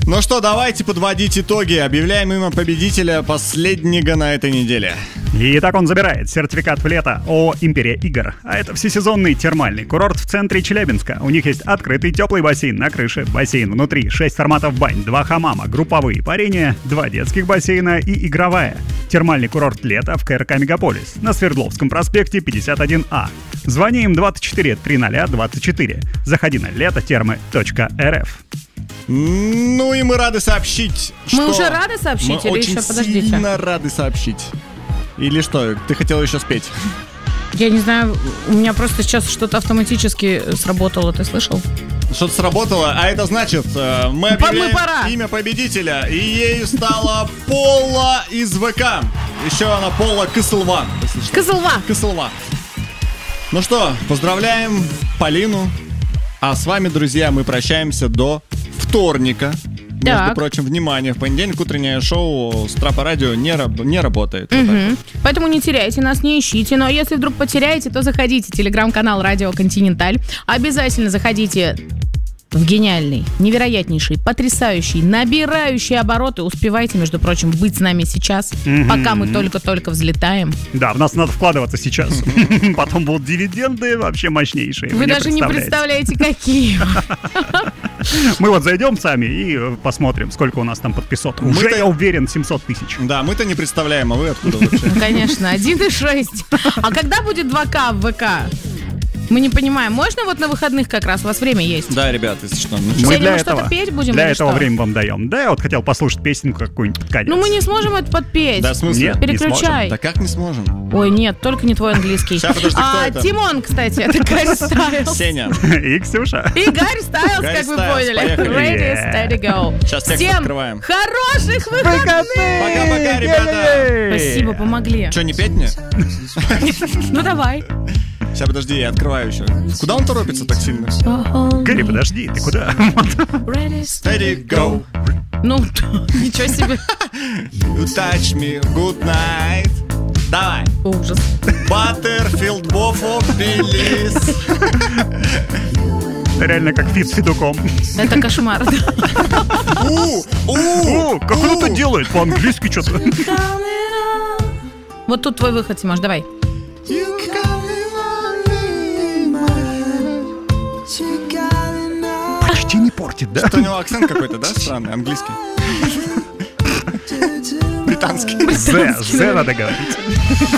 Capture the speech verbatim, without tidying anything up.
Ну что, давайте подводить итоги. Объявляем имя победителя последнего на этой неделе. Итак, он забирает сертификат в лето ООО «Империя игр». А это всесезонный термальный курорт в центре Челябинска. У них есть открытый теплый бассейн на крыше, бассейн внутри, шесть форматов бань, два хамама, групповые парения, два детских бассейна и игровая. Термальный курорт «Лето» в КРК «Мегаполис» на Свердловском проспекте пятьдесят один А. Звони им двадцать четыре тридцать двадцать четыре. Заходи на летотермы точка эр эф. Ну и мы рады сообщить, Мы что... уже рады сообщить мы или очень еще подождите? сильно рады сообщить. Или что, ты хотела еще спеть? Я не знаю, у меня просто сейчас что-то автоматически сработало, ты слышал? Что-то сработало, а это значит, э, мы объявляем Мы пора. имя победителя, и ею стала Пола из ВК. Еще она Пола Кыслва. Кызылва. Кыслва. Ну что, поздравляем Полину. А с вами, друзья, мы прощаемся до вторника. Между Так. прочим, внимание, в понедельник утреннее шоу Страпа Радио не, раб- не работает. Вот так Мгм. Поэтому не теряйте нас, не ищите. Но если вдруг потеряете, то заходите. Телеграм-канал Радио Континенталь. Обязательно заходите в гениальный, невероятнейший, потрясающий, набирающий обороты. Успевайте, между прочим, быть с нами сейчас, пока мы только-только взлетаем. Да, в нас надо вкладываться сейчас. Потом будут дивиденды вообще мощнейшие. Вы даже не представляете, какие. Мы вот зайдем сами и э, посмотрим, сколько у нас там подписок. Уже, Мы-то- я уверен, семьсот тысяч. Да, мы-то не представляем, а вы откуда вообще? Ну, конечно, один и шесть. А когда будет два ка в ВК? Мы не понимаем. Можно вот на выходных как раз? У вас время есть? Да, ребят, если что. Ну, Сегодня Мы для мы этого, что-то петь будем для или этого что? время вам даем. Да, я вот хотел послушать песню какую-нибудь под конец. Ну мы не сможем это подпеть. Да, в смысле? Нет. Переключай. Да как не сможем? Ой, нет, только не твой английский. Ща, подожди, кто а, это? Тимон, кстати, это Гарри Стайлз. Сеня. И Ксюша. И Гарри Стайлз, Гарри как вы Стайлз, поняли. поехали. Ready, Yeah. steady, go. Сейчас текст Всем открываем. хороших выходных! Пока-пока, ребята. Спасибо, помогли. Что, не петь мне? Ну давай. Сейчас, подожди, я открываю еще. Куда он торопится так сильно? Гарри, подожди, ты куда? Ready, Steady, go. Ну, ничего себе. You touch me, good night. Давай. Ужас. Butterfield, Бофо, Биллис. Реально как фит с Федуком. Это кошмар. У, у, О, как он это делает? По-английски что-то. Вот тут твой выход, Тимош, давай. Почти не портит, да? Что у него акцент какой-то, да, странный, английский? Британский. Зе, зе надо говорить.